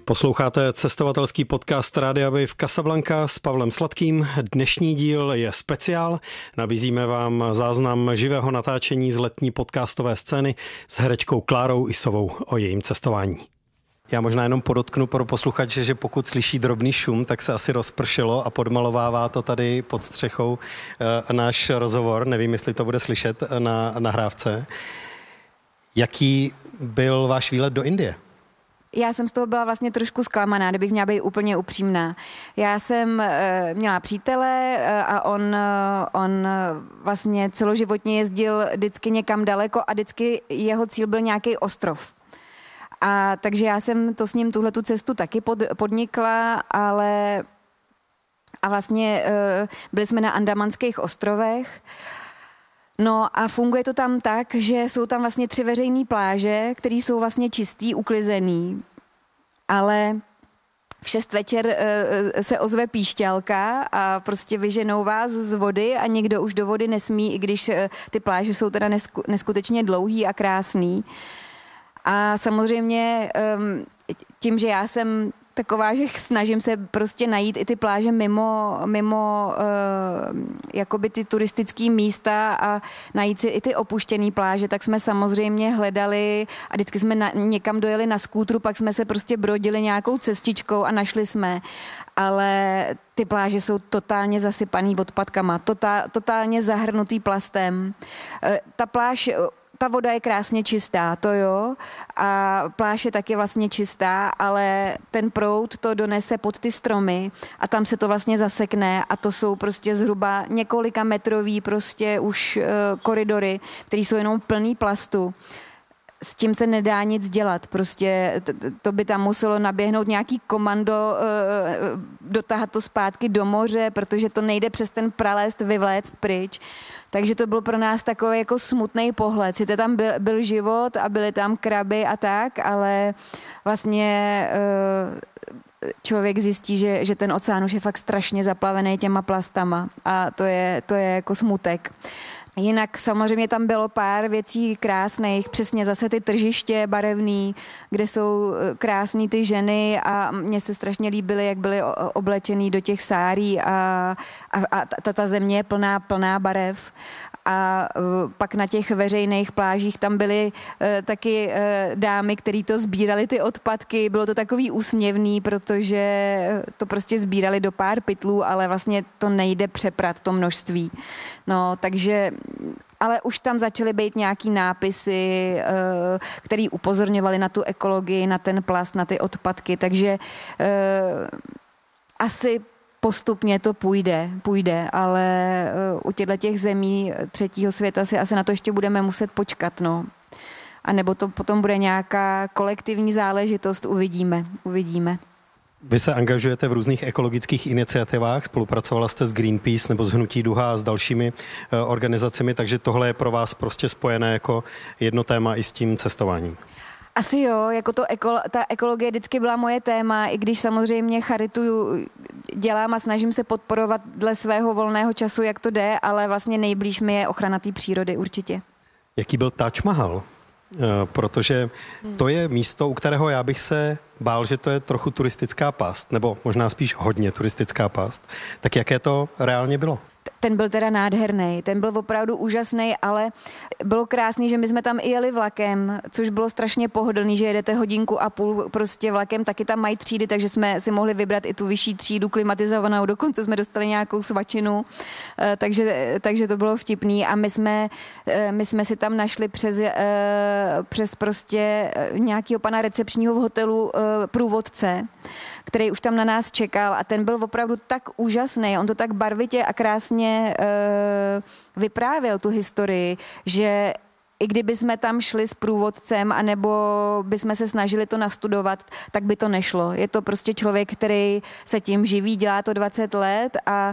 Posloucháte cestovatelský podcast Rádia Wave Casablanca s Pavlem Sladkým. Dnešní díl je speciál. Nabízíme vám záznam živého natáčení z letní podcastové scény s herečkou Klárou Isovou o jejím cestování. Já možná jenom podotknu pro posluchače, že pokud slyší drobný šum, tak se asi rozpršelo a podmalovává to tady pod střechou náš rozhovor. Nevím, jestli to bude slyšet na nahrávce. Jaký byl váš výlet do Indie? Já jsem z toho byla vlastně trošku zklamaná, kdybych měla být úplně upřímná. Já jsem měla přítele a on vlastně celoživotně jezdil vždycky někam daleko a vždycky jeho cíl byl nějaký ostrov. A takže já jsem to s ním tuhletu cestu taky podnikla, ale a vlastně byli jsme na Andamanských ostrovech. No a funguje to tam tak, že jsou tam vlastně 3 veřejné pláže, které jsou vlastně čistý, uklizený, ale v 6 večer se ozve píšťalka a prostě vyženou vás z vody a nikdo už do vody nesmí, i když ty pláže jsou teda neskutečně dlouhý a krásný. A samozřejmě tím, že já jsem taková, že snažím se prostě najít i ty pláže mimo jakoby ty turistické místa a najít si i ty opuštěné pláže, tak jsme samozřejmě hledali a vždycky jsme někam dojeli na skútru, pak jsme se prostě brodili nějakou cestičkou a našli jsme, ale ty pláže jsou totálně zasypaný odpadkama, totálně zahrnutý plastem. Ta voda je krásně čistá, to jo, a pláž je taky vlastně čistá, ale ten proud to donese pod ty stromy a tam se to vlastně zasekne a to jsou prostě zhruba několika metrový prostě už koridory, které jsou jenom plný plastu. S tím se nedá nic dělat, prostě to by tam muselo naběhnout nějaký komando, dotáhat to zpátky do moře, protože to nejde přes ten pralest vyvléct pryč. Takže to byl pro nás takový jako smutný pohled. Sice tam byl život a byly tam kraby a tak, ale vlastně člověk zjistí, že ten oceán už je fakt strašně zaplavený těma plastama a to je jako smutek. Jinak samozřejmě tam bylo pár věcí krásných, přesně zase ty tržiště barevný, kde jsou krásný ty ženy a mně se strašně líbily, jak byly oblečený do těch sárí a ta země je plná barev. A pak na těch veřejných plážích tam byly taky dámy, které to sbírali ty odpadky. Bylo to takový úsměvný, protože to prostě sbírali do pár pytlů, ale vlastně to nejde přeprat, to množství. No, takže ale už tam začaly být nějaký nápisy, které upozorňovaly na tu ekologii, na ten plast, na ty odpadky, takže asi postupně to půjde, ale u těchto zemí třetího světa si asi na to ještě budeme muset počkat, no. A nebo to potom bude nějaká kolektivní záležitost, uvidíme. Vy se angažujete v různých ekologických iniciativách, spolupracovala jste s Greenpeace nebo s Hnutí Duha a s dalšími organizacemi, takže tohle je pro vás prostě spojené jako jedno téma i s tím cestováním. Asi jo, jako ta ekologie vždycky byla moje téma, i když samozřejmě charitu dělám a snažím se podporovat dle svého volného času, jak to jde, ale vlastně nejblíž mi je ochrana té přírody určitě. Jaký byl Taj Mahal? Protože to je místo, u kterého já bych se bál, že to je trochu turistická past, nebo možná spíš hodně turistická past. Tak jaké to reálně bylo? Ten byl teda nádherný, ten byl opravdu úžasný, ale bylo krásný, že my jsme tam i jeli vlakem, což bylo strašně pohodlný, že jedete 1,5 hodiny prostě vlakem, taky tam mají třídy, takže jsme si mohli vybrat i tu vyšší třídu klimatizovanou, dokonce jsme dostali nějakou svačinu, takže to bylo vtipný a my jsme si tam našli přes prostě nějakého pana recepčního v hotelu průvodce, který už tam na nás čekal a ten byl opravdu tak úžasný, on to tak barvitě a krásně vyprávěl tu historii, že i kdyby jsme tam šli s průvodcem, anebo bychom se snažili to nastudovat, tak by to nešlo. Je to prostě člověk, který se tím živí, dělá to 20 let a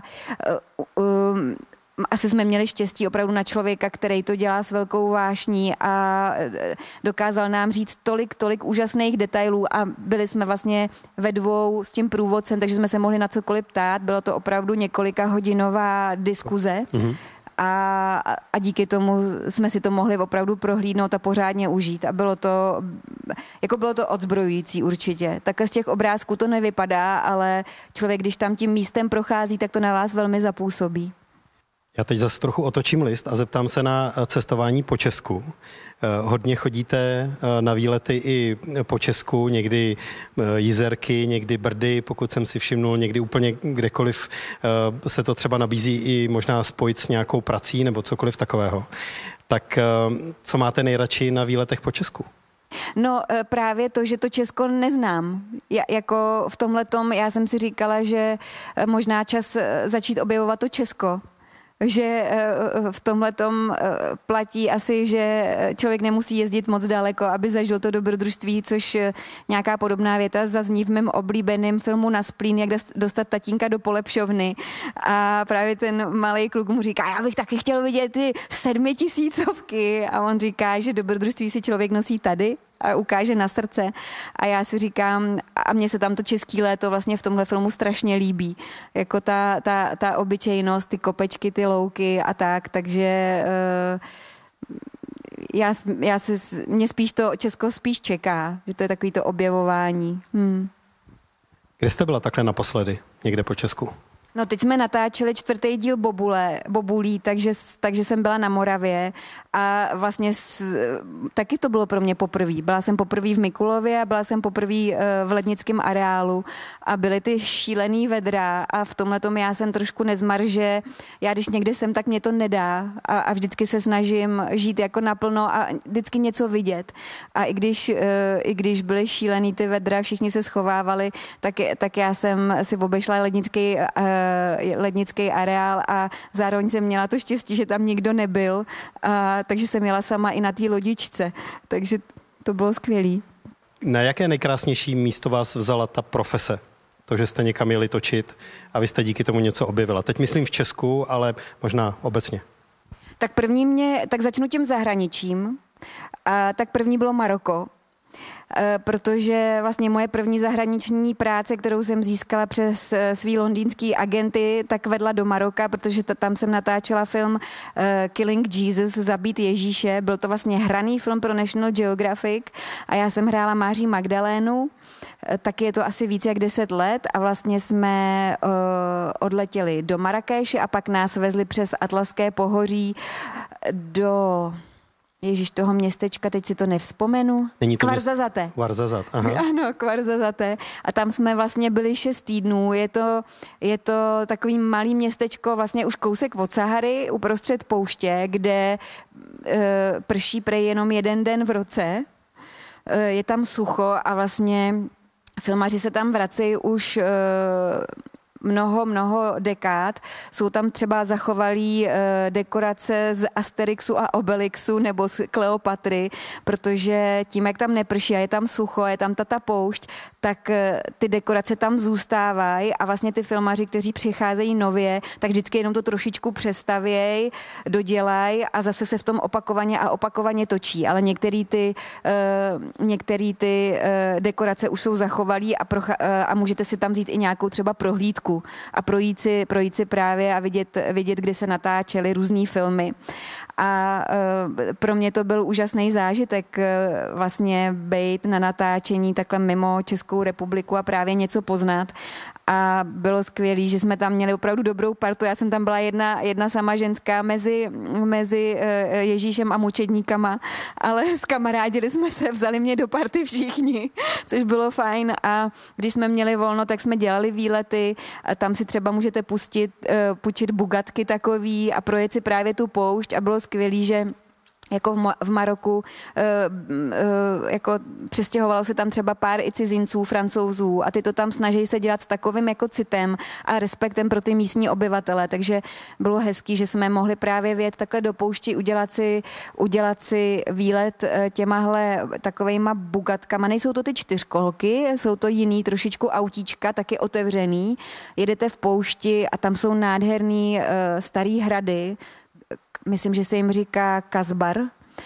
asi jsme měli štěstí opravdu na člověka, který to dělá s velkou vášní a dokázal nám říct tolik úžasných detailů a byli jsme vlastně ve 2 s tím průvodcem, takže jsme se mohli na cokoliv ptát. Bylo to opravdu několikahodinová diskuze. a díky tomu jsme si to mohli opravdu prohlídnout a pořádně užít a bylo to odzbrojující určitě. Takhle z těch obrázků to nevypadá, ale člověk, když tam tím místem prochází, tak to na vás velmi zapůsobí. Já teď zase trochu otočím list a zeptám se na cestování po Česku. Hodně chodíte na výlety i po Česku, někdy Jizerky, někdy Brdy, pokud jsem si všimnul, někdy úplně kdekoliv se to třeba nabízí i možná spojit s nějakou prací nebo cokoliv takového. Tak co máte nejradši na výletech po Česku? No právě to, že to Česko neznám. Jako v tomhletom já jsem si říkala, že možná čas začít objevovat to Česko. Že v tomhletom platí asi, že člověk nemusí jezdit moc daleko, aby zažil to dobrodružství, což nějaká podobná věta zazní v mém oblíbeném filmu Na splín, jak dostat tatínka do polepšovny. A právě ten malý kluk mu říká, já bych taky chtěl vidět ty 7000. A on říká, že dobrodružství si člověk nosí tady a ukáže na srdce. A já si říkám, a mně se tam to český léto vlastně v tomhle filmu strašně líbí. Jako ta obyčejnost, ty kopečky, ty louky a tak, takže mě spíš to Česko spíš čeká, že to je takový to objevování. Kde jste byla takhle naposledy? Někde po Česku? No teď jsme natáčeli 4. díl Bobulí, takže jsem byla na Moravě a vlastně taky to bylo pro mě poprvé. Byla jsem poprvé v Mikulově a byla jsem poprvé v Lednickém areálu a byly ty šílený vedra a v tomhletom já jsem trošku nezmar, že já když někde jsem, tak mě to nedá a vždycky se snažím žít jako naplno a vždycky něco vidět. A i když byly šílený ty vedra, všichni se schovávali, tak já jsem si obešla Lednický areál a zároveň jsem měla to štěstí, že tam nikdo nebyl, takže jsem jela sama i na té lodičce, takže to bylo skvělý. Na jaké nejkrásnější místo vás vzala ta profese? To, že jste někam jeli točit a vy jste díky tomu něco objevila. Teď myslím v Česku, ale možná obecně. Tak začnu tím zahraničím. Tak první bylo Maroko. Protože vlastně moje první zahraniční práce, kterou jsem získala přes svý londýnský agenty, tak vedla do Maroka, protože tam jsem natáčela film Killing Jesus, Zabít Ježíše. Byl to vlastně hraný film pro National Geographic a já jsem hrála Máří Magdalénu, taky je to asi víc jak 10 let a vlastně jsme odletěli do Marrakeše a pak nás vezli přes Atlaské pohoří do toho městečka, teď si to nevzpomenu. Kvarzazate. Kvarzazat, aha. Ano, Kvarzazate. A tam jsme vlastně byli 6 týdnů. Je to takový malý městečko, vlastně už kousek od Sahary, uprostřed pouště, kde prší prej jenom jeden den v roce. Je tam sucho a vlastně filmaři se tam vracejí už mnoho dekád. Jsou tam třeba zachovalý dekorace z Asterixu a Obelixu nebo z Kleopatry, protože tím, jak tam neprší a je tam sucho, je tam ta poušť, tak ty dekorace tam zůstávají a vlastně ty filmaři, kteří přicházejí nově, tak vždycky jenom to trošičku přestavějí, dodělají a zase se v tom opakovaně točí. Ale některé ty dekorace už jsou zachovalý a můžete si tam vzít i nějakou třeba prohlídku a projít si právě a vidět, kde se natáčely různý filmy. A pro mě to byl úžasný zážitek vlastně být na natáčení takhle mimo Českou republiku a právě něco poznat. A bylo skvělé, že jsme tam měli opravdu dobrou partu. Já jsem tam byla jedna sama ženská mezi Ježíšem a mučedníkama, ale zkamarádili jsme se, vzali mě do party všichni, což bylo fajn. A když jsme měli volno, tak jsme dělali výlety a tam si třeba můžete půjčit bugatky takový a projet si právě tu poušť a bylo skvělý, že jako v Maroku jako přestěhovalo se tam třeba pár i cizinců, Francouzů a ty to tam snaží se dělat s takovým jako citem a respektem pro ty místní obyvatele, takže bylo hezký, že jsme mohli právě vyjet takhle do poušti, udělat si výlet těmahle takovejma bugatkama. Nejsou to ty 4kolky, jsou to jiný trošičku autíčka, taky otevřený. Jedete v poušti a tam jsou nádherný starý hrady, myslím, že se jim říká Kazbar.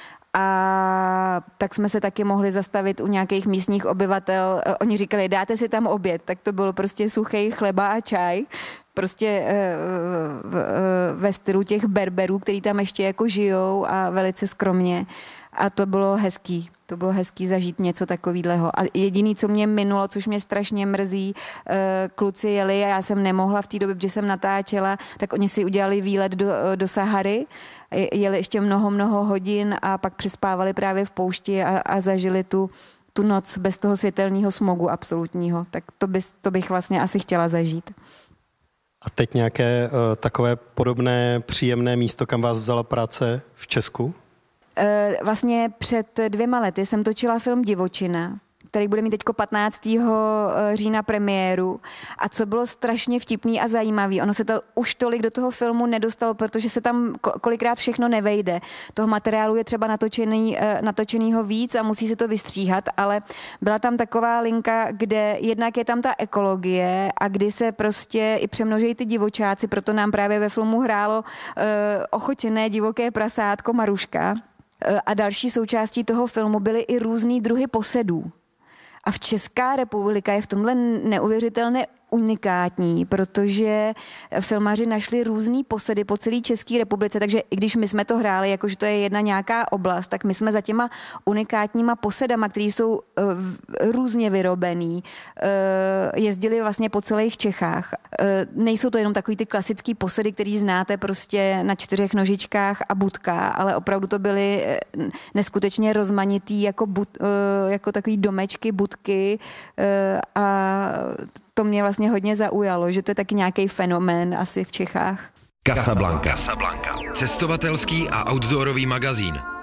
A tak jsme se taky mohli zastavit u nějakých místních obyvatel. Oni říkali, dáte si tam oběd, tak to bylo prostě suchý chleba a čaj, prostě ve stylu těch Berberů, který tam ještě jako žijou a velice skromně. A to bylo hezký. To bylo hezký zažít něco takového. A jediný, co mě minulo, což mě strašně mrzí, kluci jeli a já jsem nemohla v té době, protože jsem natáčela, tak oni si udělali výlet do Sahary, jeli ještě mnoho hodin a pak přespávali právě v poušti a zažili tu noc bez toho světelného smogu absolutního. Tak to bych vlastně asi chtěla zažít. A teď nějaké takové podobné příjemné místo, kam vás vzala práce v Česku? Vlastně před 2 lety jsem točila film Divočina, který bude mít teďko 15. října premiéru. A co bylo strašně vtipný a zajímavý, ono se to už tolik do toho filmu nedostalo, protože se tam kolikrát všechno nevejde. Toho materiálu je třeba natočenýho víc a musí se to vystříhat, ale byla tam taková linka, kde jednak je tam ta ekologie a kdy se prostě i přemnožejí ty divočáci, proto nám právě ve filmu hrálo ochočené divoké prasátko Maruška. A další součástí toho filmu byly i různý druhy posedů. A v Česká republika je v tomhle neuvěřitelně unikátní, protože filmaři našli různý posedy po celé České republice, takže i když my jsme to hráli, jakože to je jedna nějaká oblast, tak my jsme za těma unikátníma posedama, které jsou různě vyrobený, jezdili vlastně po celých Čechách. Nejsou to jenom takový ty klasický posedy, který znáte prostě na 4 nožičkách a budka, ale opravdu to byly neskutečně rozmanitý jako takový domečky, budky a to mě vlastně hodně zaujalo, že to je taky nějaký fenomén asi v Čechách. Casablanca. Cestovatelský a outdoorový magazín.